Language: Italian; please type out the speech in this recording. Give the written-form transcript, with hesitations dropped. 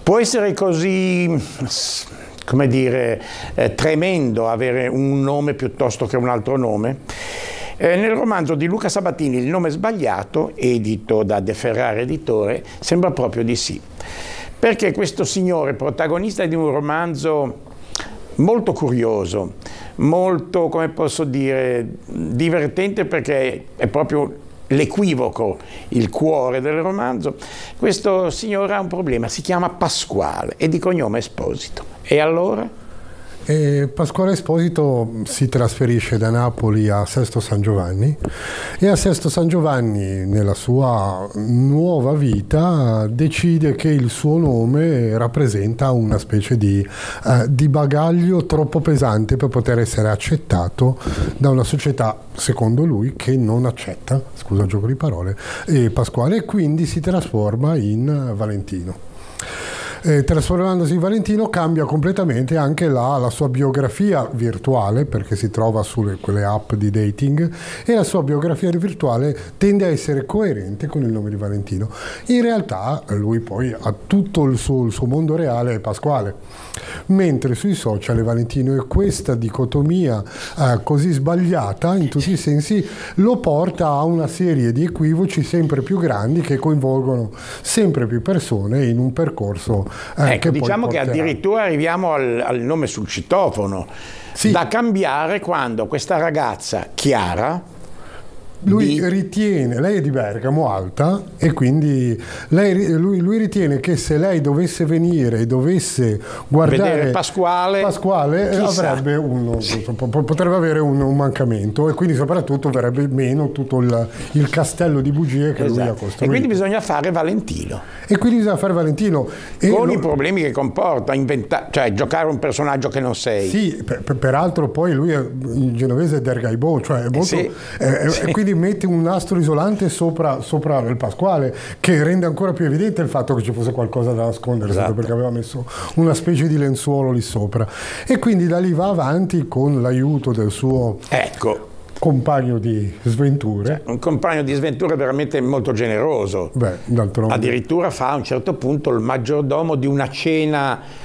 Può essere così, come dire, tremendo avere un nome piuttosto che un altro nome? Nel romanzo di Luca Sabatini, Il nome sbagliato, edito da De Ferrara editore, sembra proprio di sì. Perché questo signore, protagonista di un romanzo molto curioso, molto, come posso dire, divertente, perché è proprio l'equivoco, il cuore del romanzo, questo signore ha un problema, si chiama Pasquale e di cognome Esposito. E allora? Pasquale Esposito si trasferisce da Napoli a Sesto San Giovanni e a Sesto San Giovanni, nella sua nuova vita, decide che il suo nome rappresenta una specie di bagaglio troppo pesante per poter essere accettato da una società, secondo lui, che non accetta, scusa il gioco di parole, Pasquale, e quindi si trasforma in Valentino. Trasformandosi in Valentino cambia completamente anche la sua biografia virtuale, perché si trova su quelle app di dating, e la sua biografia virtuale tende a essere coerente con il nome di Valentino. In realtà lui poi ha tutto il suo mondo reale è Pasquale, mentre sui social è Valentino, e questa dicotomia così sbagliata in tutti i sensi lo porta a una serie di equivoci sempre più grandi che coinvolgono sempre più persone in un percorso ecco, diciamo che addirittura arriviamo al nome sul citofono, sì, da cambiare quando questa ragazza Chiara, lui ritiene, lei è di Bergamo, alta, e quindi lui ritiene che se lei dovesse venire e dovesse guardare vedere Pasquale avrebbe potrebbe avere un mancamento, e quindi soprattutto verrebbe meno tutto il castello di bugie che lui ha costruito. E quindi bisogna fare Valentino. Con i problemi che comporta, cioè giocare un personaggio che non sei. Sì, peraltro poi lui è in genovese Dergaibò, cioè è molto, quindi mette un nastro isolante sopra il Pasquale, che rende ancora più evidente il fatto che ci fosse qualcosa da nascondere, esatto, perché aveva messo una specie di lenzuolo lì sopra, e quindi da lì va avanti con l'aiuto del suo compagno di sventure. Un compagno di sventure veramente molto generoso. D'altronde. Addirittura fa a un certo punto il maggiordomo di una cena